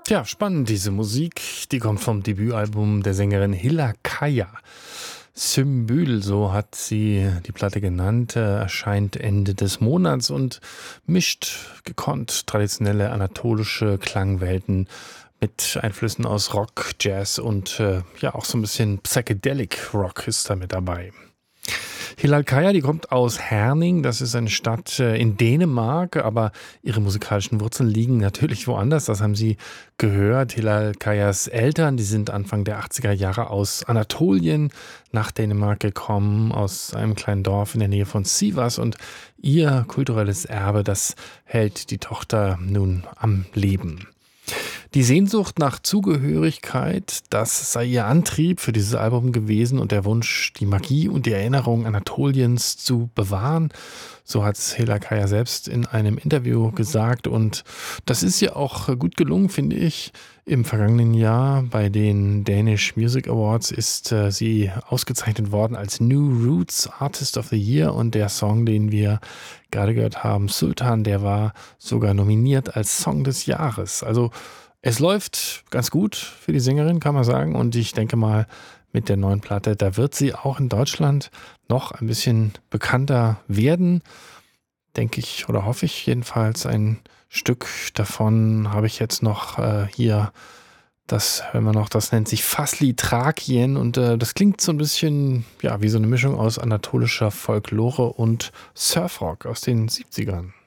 Ja, spannend diese Musik. Die kommt vom Debütalbum der Sängerin Hilla Kaya. Symbol, so hat sie die Platte genannt, erscheint Ende des Monats und mischt gekonnt traditionelle anatolische Klangwelten mit Einflüssen aus Rock, Jazz und ja auch so ein bisschen Psychedelic Rock ist da mit dabei. Hilal Kaya, die kommt aus Herning, das ist eine Stadt in Dänemark, aber ihre musikalischen Wurzeln liegen natürlich woanders, das haben Sie gehört. Hilal Kayas Eltern, die sind Anfang der 80er Jahre aus Anatolien nach Dänemark gekommen, aus einem kleinen Dorf in der Nähe von Sivas, und ihr kulturelles Erbe, das hält die Tochter nun am Leben. Die Sehnsucht nach Zugehörigkeit, das sei ihr Antrieb für dieses Album gewesen und der Wunsch, die Magie und die Erinnerung Anatoliens zu bewahren. So hat es Hilal Kaya selbst in einem Interview gesagt, und das ist ihr auch gut gelungen, finde ich. Im vergangenen Jahr bei den Danish Music Awards ist sie ausgezeichnet worden als New Roots Artist of the Year, und der Song, den wir gerade gehört haben, Sultan, der war sogar nominiert als Song des Jahres. Also es läuft ganz gut für die Sängerin, kann man sagen. Und ich denke mal, mit der neuen Platte, da wird sie auch in Deutschland noch ein bisschen bekannter werden. Denke ich oder hoffe ich jedenfalls. Ein Stück davon habe ich jetzt noch hier. Das hören wir noch, das nennt sich Fasli Thrakien. Und das klingt so ein bisschen ja, wie so eine Mischung aus anatolischer Folklore und Surfrock aus den 70ern.